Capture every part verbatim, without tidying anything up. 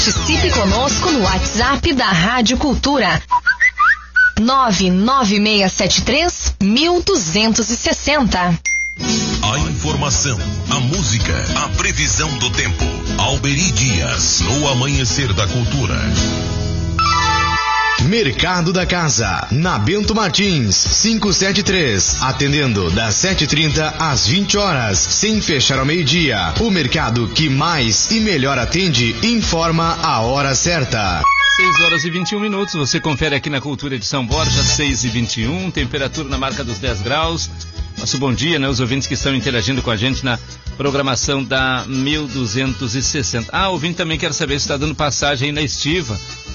Participe conosco no WhatsApp da Rádio Cultura. nove nove seis sete três, um dois seis zero. A informação, a música, a previsão do tempo. Alberi Dias, no Amanhecer da Cultura. Mercado da Casa, na Bento Martins, quinhentos e setenta e três, atendendo das sete e trinta às vinte horas, sem fechar ao meio-dia. O mercado que mais e melhor atende informa a hora certa. seis horas e vinte e um minutos, você confere aqui na Cultura de São Borja, seis e vinte e um, temperatura na marca dos dez graus. Nosso bom dia, né? Os ouvintes que estão interagindo com a gente na programação da mil duzentos e sessenta. Ah, o ouvinte também quer saber se está dando passagem aí na estiva.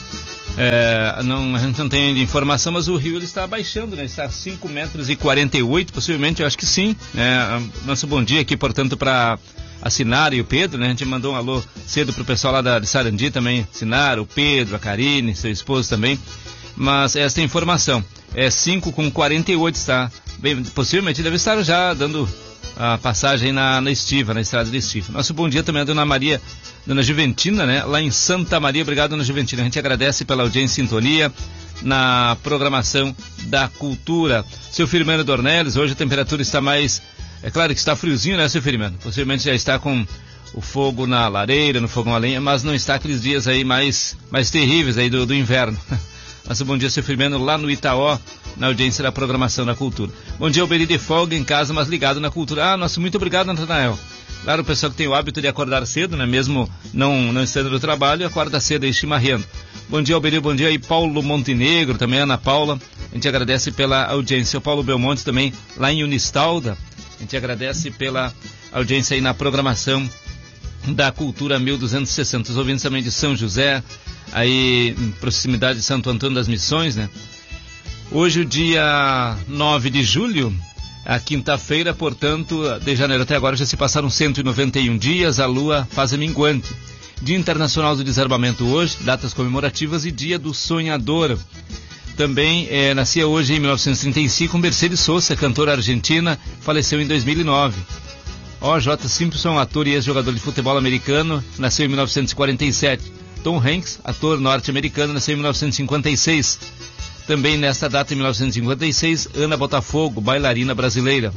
É, não, a gente não tem ainda informação, mas o rio ele está baixando, né? Está a cinco metros e quarenta e oito, possivelmente, eu acho que sim. Né? Nosso bom dia aqui, portanto, para a Sinara e o Pedro, né? A gente mandou um alô cedo para o pessoal lá da, de Sarandi também, Sinara, o Pedro, a Karine, seu esposo também. Mas essa é a informação, é cinco com quarenta e oito, está bem, possivelmente deve estar já dando a passagem na, na estiva, na estrada de estiva. Nosso bom dia também a Dona Maria, Dona Juventina, né? Lá em Santa Maria. Obrigado, Dona Juventina. A gente agradece pela audiência e sintonia na programação da Cultura. Seu Firmino Dornelles, hoje a temperatura está mais... É claro que está friozinho, né, seu Firmino? Possivelmente já está com o fogo na lareira, no fogão a lenha, mas não está aqueles dias aí mais, mais terríveis aí do, do inverno. Nosso bom dia, seu Firmino, lá no Itaó, na audiência da programação da Cultura. Bom dia, Alberi de folga em casa, mas ligado na Cultura. Ah, nosso muito obrigado, Natanael. Claro, o pessoal que tem o hábito de acordar cedo, né? Mesmo não, não estando no trabalho, acorda cedo aí chimarrendo. Bom dia, Alberi, bom dia aí, Paulo Montenegro, também Ana Paula. A gente agradece pela audiência. O Paulo Belmonte também, lá em Unistalda. A gente agradece pela audiência aí na programação da Cultura mil duzentos e sessenta. Os ouvintes também de São José, aí em proximidade de Santo Antônio das Missões, né? Hoje, o dia nove de julho, a quinta-feira, portanto, de janeiro até agora já se passaram cento e noventa e um dias, a lua faz a minguante. Dia Internacional do Desarmamento hoje, datas comemorativas e Dia do Sonhador. Também é, nascia hoje em mil novecentos e trinta e cinco Mercedes Sosa, cantora argentina, faleceu em dois mil e nove. O J. Simpson, ator e ex-jogador de futebol americano, nasceu em mil novecentos e quarenta e sete. Tom Hanks, ator norte-americano, nasceu em mil novecentos e cinquenta e seis. Também nesta data, em mil novecentos e cinquenta e seis, Ana Botafogo, bailarina brasileira.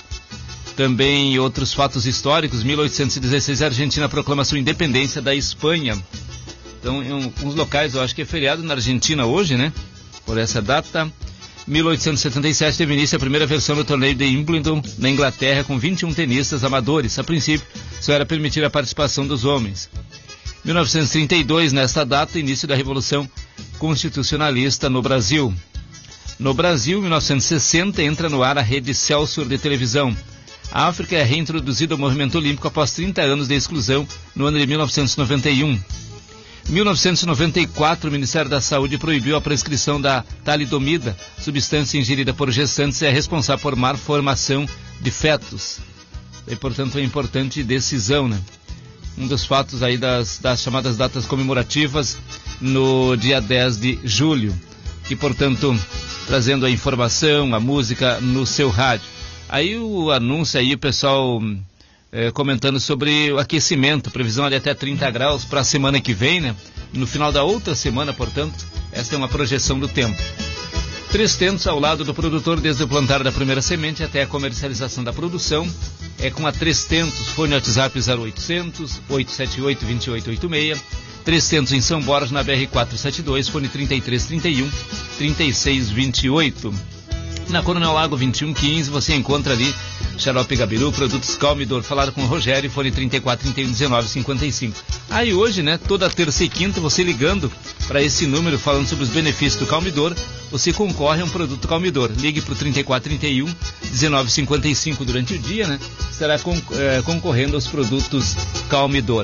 Também outros fatos históricos, mil oitocentos e dezesseis, a Argentina proclama sua independência da Espanha. Então, em alguns locais, eu acho que é feriado na Argentina hoje, né? Por essa data. mil oitocentos e setenta e sete teve início a primeira versão do torneio de Wimbledon, na Inglaterra, com vinte e um tenistas amadores. A princípio, só era permitir a participação dos homens. mil novecentos e trinta e dois, nesta data, início da Revolução Constitucionalista no Brasil. No Brasil, mil novecentos e sessenta, entra no ar a rede Celsior de televisão. A África é reintroduzida ao movimento olímpico após trinta anos de exclusão, no ano de mil novecentos e noventa e um. mil novecentos e noventa e quatro, o Ministério da Saúde proibiu a prescrição da talidomida, substância ingerida por gestantes e é responsável por má formação de fetos. E, portanto, é importante decisão, né? Um dos fatos aí das, das chamadas datas comemorativas no dia dez de julho, que, portanto, trazendo a informação, a música no seu rádio. Aí o anúncio aí, o pessoal é, comentando sobre o aquecimento, previsão de até trinta graus para a semana que vem, né? No final da outra semana, portanto, essa é uma projeção do tempo. Três tentos ao lado do produtor, desde o plantar da primeira semente até a comercialização da produção. É com a Três Tentos, fone WhatsApp zero oitocentos, oito sete oito, dois oito oito seis. Três Tentos em São Borja, na B R quatrocentos e setenta e dois, fone trinta e três, trinta e um, trinta e seis, vinte e oito. Na Coronel Lago vinte e um quinze, você encontra ali Xarope Gabiru, produtos Calmidor. Falar com o Rogério, fone trinta e quatro, trinta e um, dezenove, cinquenta e cinco. Aí hoje, né, toda terça e quinta, você ligando para esse número, falando sobre os benefícios do Calmidor, você concorre a um produto Calmidor. Ligue para o trinta e quatro, trinta e um, dezenove, cinquenta e cinco durante o dia, né? Estará con é, concorrendo aos produtos Calmidor.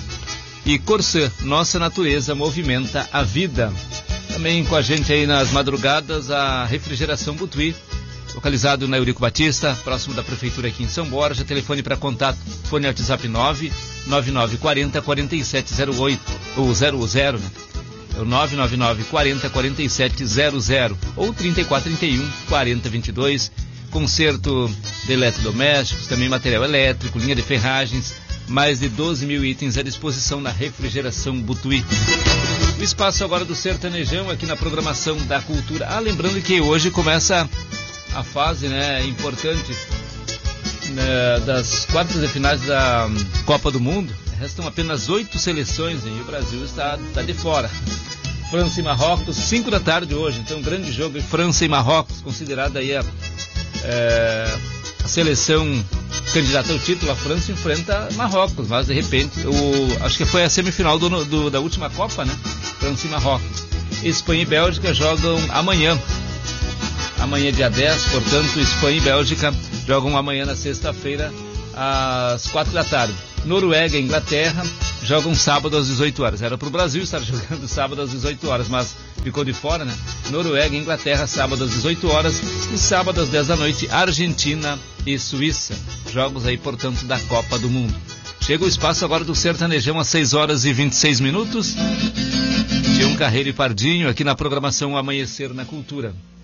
E Corsã, nossa natureza movimenta a vida. Também com a gente aí nas madrugadas, a Refrigeração Butuí, localizado na Eurico Batista, próximo da Prefeitura aqui em São Borja. Telefone para contato, fone WhatsApp nove nove nove quatro zero, quatro sete zero oito, ou zero zero, né? É o nove nove nove quatro zero, quatro sete zero zero, ou trinta e quatro, trinta e um, quarenta, vinte e dois. Conserto de eletrodomésticos, também material elétrico, linha de ferragens, Mais de doze mil itens à disposição na Refrigeração Butuí. O espaço agora do Sertanejão aqui na programação da Cultura. Ah, lembrando que hoje começa a fase, né, importante, né, das quartas de finais da Copa do Mundo. Restam apenas oito seleções e o Brasil está, está de fora. França e Marrocos, cinco da tarde hoje. Então, um grande jogo. França e Marrocos, considerada aí a, é, a seleção candidata ao título. A França enfrenta Marrocos, mas de repente, o, acho que foi a semifinal do, do, da última Copa, né? França e Marrocos. Espanha e Bélgica jogam amanhã. Amanhã, dia dez, portanto, Espanha e Bélgica jogam amanhã na sexta-feira, às quatro da tarde. Noruega e Inglaterra jogam sábado às dezoito horas. Era para o Brasil estar jogando sábado às dezoito horas, mas ficou de fora, né? Noruega e Inglaterra, sábado às dezoito horas. E sábado às dez da noite, Argentina e Suíça. Jogos aí, portanto, da Copa do Mundo. Chega o espaço agora do Sertanejão às seis horas e vinte e seis minutos. Tião Carreiro e Pardinho aqui na programação Amanhecer na Cultura.